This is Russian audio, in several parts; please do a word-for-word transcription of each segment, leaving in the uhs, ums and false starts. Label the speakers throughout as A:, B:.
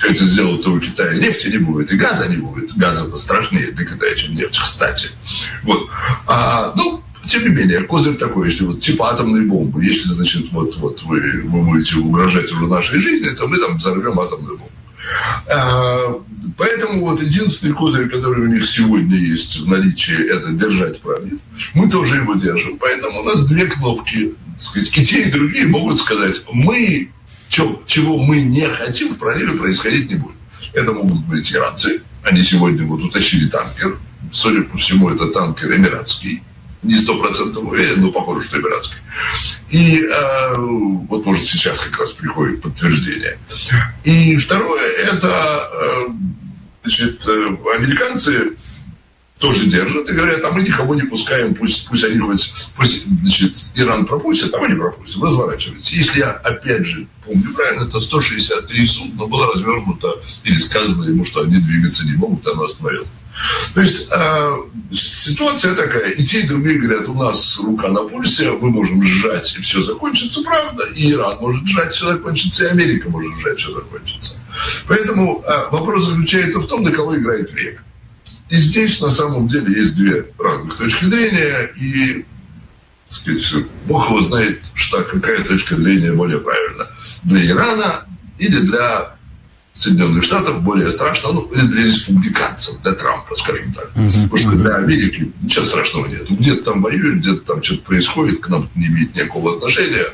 A: все это сделают, то у Китая нефти не будет, и газа не будет. Газ это страшнее для Китая, чем нефть, кстати. Вот. А, ну, тем не менее, козырь такой, если вот типа атомной бомбы, если, значит, вот, вот вы, вы будете угрожать уже нашей жизни, то мы там взорвем атомную бомбу. А, поэтому вот единственный козырь, который у них сегодня есть в наличии, это держать пролив. Мы тоже его держим. Поэтому у нас две кнопки. Так сказать, и те, и другие могут сказать, мы, чё, чего мы не хотим, в проливе происходить не будет. Это могут быть иранцы. Они сегодня вот утащили танкер. Судя по всему, это танкер эмиратский. Не сто процентов уверен, но похоже, что эмиратский. И э, вот, может, сейчас как раз приходит подтверждение. И второе, это, э, значит, э, американцы тоже держат и говорят, а мы никого не пускаем, пусть, пусть они хоть, пусть, значит, Иран пропустит, а мы не пропустим, разворачивается. Если я, опять же, помню правильно, это сто шестьдесят три судна было развернуто или сказано ему, что они двигаться не могут, оно остановилось. То есть э, ситуация такая, и те, и другие говорят, у нас рука на пульсе, мы можем сжать, и все закончится, правда, и Иран может сжать, все закончится, и Америка может сжать, все закончится. Поэтому э, вопрос заключается в том, на кого играет время. И здесь на самом деле есть две разных точки зрения, и, так сказать, Бог его знает, что какая точка зрения более правильна. Для Ирана или для Соединенных Штатов более страшно, ну, или для республиканцев, для Трампа, скажем так. Uh-huh. Потому что для Америки ничего страшного нет. Где-то там воюют, где-то там что-то происходит, к нам не имеет никакого отношения.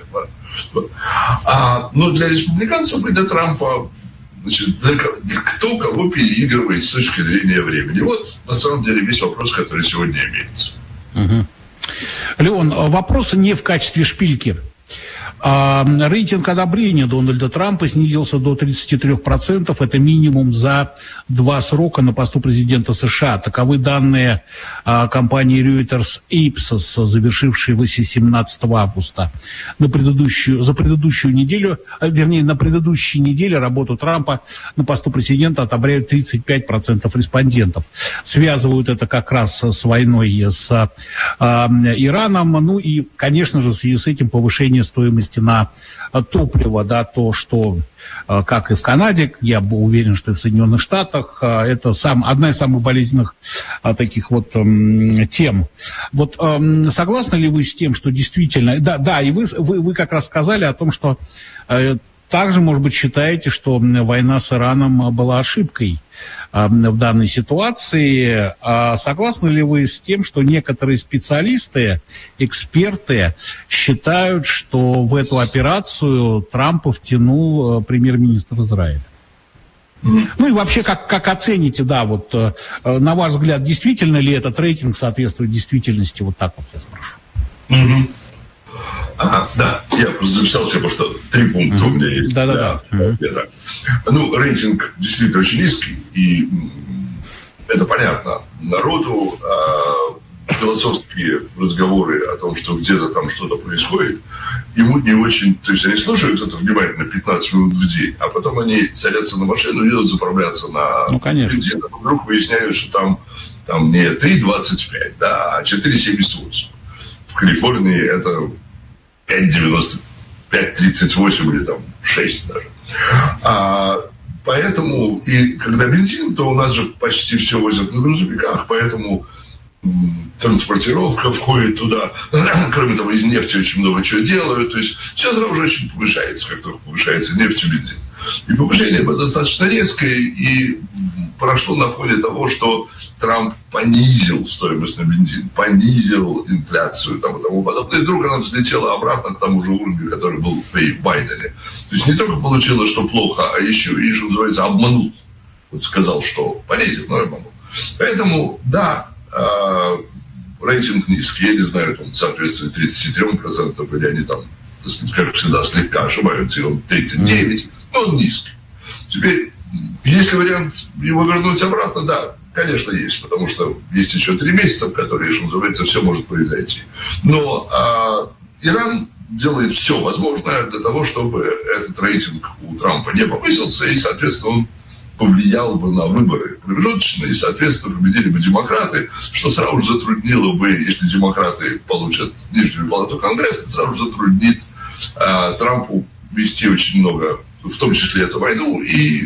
A: А, но для республиканцев и для Трампа, значит, для, для кто кого переигрывает с точки зрения времени. Вот, на самом деле, весь вопрос, который сегодня имеется.
B: Uh-huh. Леон, вопрос не в качестве шпильки. А, рейтинг одобрения Дональда Трампа снизился до тридцать три процента. Это минимум за два срока на посту президента США. Таковы данные а, компании Reuters Ipsos, завершившей семнадцатого августа. На предыдущую, за предыдущую неделю, вернее, на предыдущей неделе работу Трампа на посту президента одобряют тридцать пять процентов респондентов. Связывают это как раз с войной с а, Ираном. Ну и, конечно же, в связи с этим повышение стоимости на топливо, да, то, что, как и в Канаде, я был уверен, что и в Соединенных Штатах, это сам, одна из самых болезненных таких вот тем. Вот согласны ли вы с тем, что действительно, да, да, и вы, вы, вы как раз сказали о том, что также, может быть, считаете, что война с Ираном была ошибкой в данной ситуации. Согласны ли вы с тем, что некоторые специалисты, эксперты считают, что в эту операцию Трампа втянул премьер-министр Израиля? Mm-hmm. Ну и вообще, как, как оцените, да, вот на ваш взгляд, действительно ли этот рейтинг соответствует действительности? Вот так вот я спрошу.
A: Mm-hmm. Ага, да, я просто записал себе, потому что три пункта uh-huh. у меня есть.
B: Да-да-да.
A: Uh-huh. Да. Ну, рейтинг действительно очень низкий, и это понятно. Народу э, философские разговоры о том, что где-то там что-то происходит, ему не очень... То есть они слушают это внимательно пятнадцать минут в день, а потом они садятся на машину и едут заправляться на...
B: Ну, конечно.
A: Бензин, а вдруг выясняют, что там, там не три двадцать пять, да, а четыре семьдесят восемь. В Калифорнии это... пять девяносто пять тридцать восемь или там шесть даже. А, поэтому, и когда бензин, то у нас же почти все возят на грузовиках, поэтому м, транспортировка входит туда. Кроме того, из нефти очень много чего делают. То есть все сразу же очень повышается, как только повышается нефть и бензин. И повышение было достаточно резкое, и прошло на фоне того, что Трамп понизил стоимость на бензин, понизил инфляцию там, и тому подобное. И вдруг она взлетела обратно к тому же уровню, который был при Байдене. То есть не только получилось, что плохо, а еще и, что называется, обманул. Вот сказал, что понизил, но обманул. Поэтому, да, э, рейтинг низкий. Я не знаю, он соответствует тридцати трём процентам, или они там, так сказать, как всегда, слегка ошибаются, и он тридцать девять процентов, но он низкий. Теперь, есть ли вариант его вернуть обратно? Да, конечно, есть, потому что есть еще три месяца, в которые, что называется, все может произойти. Но а, Иран делает все возможное для того, чтобы этот рейтинг у Трампа не повысился, и, соответственно, он повлиял бы на выборы промежуточные, и, соответственно, победили бы демократы, что сразу же затруднило бы, если демократы получат нижнюю палату Конгресса, сразу же затруднит а, Трампу вести очень много, в том числе эту войну, и